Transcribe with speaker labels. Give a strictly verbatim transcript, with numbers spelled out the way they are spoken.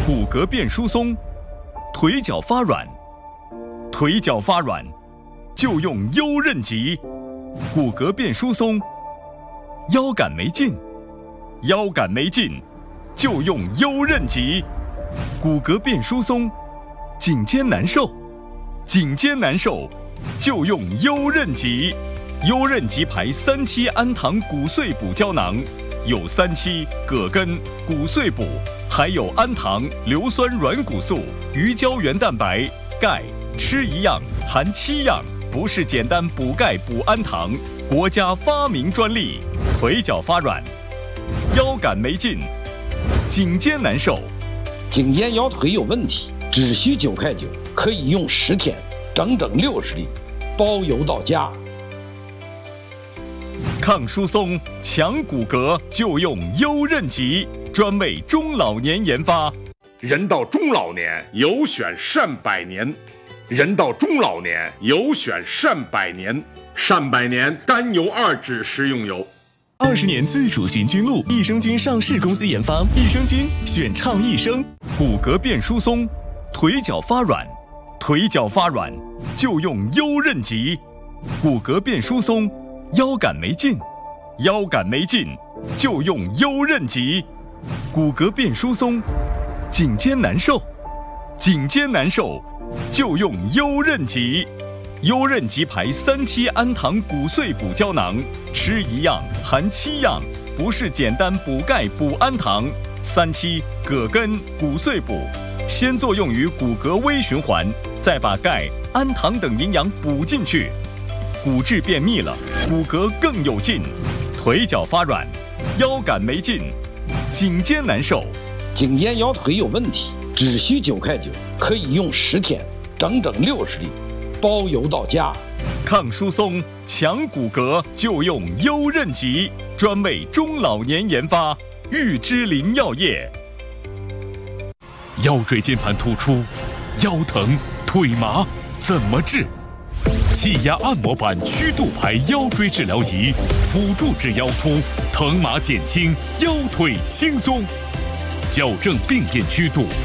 Speaker 1: 骨骼变疏松，腿脚发软，腿脚发软就用优韧极；骨骼变疏松，腰杆没劲，腰杆没劲就用优韧极；骨骼变疏松，颈肩难受，颈肩难受就用优韧极。优韧极牌三七氨糖骨碎补胶囊，有三七、葛根、骨碎补，还有氨糖、硫酸软骨素、鱼胶原蛋白、钙，吃一样含七样，不是简单补钙补氨糖，国家发明专利。腿脚发软，腰杆没劲，颈肩难受，
Speaker 2: 颈肩腰腿有问题，只需九块九，可以用十天，整整六十粒，包邮到家。
Speaker 1: 抗疏松、强骨骼就用优韧极，专为中老年研发。
Speaker 3: 人到中老年，有选善百年。人到中老年，有选善百年。善百年甘油二酯食用油。
Speaker 4: 二十年自主寻菌露，益生菌上市公司研发，益生菌选倡益生。
Speaker 1: 骨骼变疏松，腿脚发软，腿脚发软就用优韧极。骨骼变疏松，腰杆没劲，腰杆没劲就用优韧极；骨骼变疏松，颈肩难受，颈肩难受就用优韧极。优韧极牌三七氨糖骨碎补胶囊，吃一样含七样，不是简单补钙补氨糖。三七、葛根、骨碎补，先作用于骨骼微循环，再把钙、氨糖等营养补进去。骨质变密了，骨骼更有劲。腿脚发软，腰杆没劲，颈肩难受，
Speaker 2: 颈肩腰腿有问题，只需九块九，可以用十天，整整六十粒，包邮到家。
Speaker 1: 抗疏松、强骨骼就用优韧极，专为中老年研发。玉芝林药业。
Speaker 5: 腰椎间盘突出，腰疼、腿麻怎么治？气压按摩板曲度牌腰椎治疗仪，辅助治腰突，疼麻减轻，腰腿轻松，矫正病变曲度，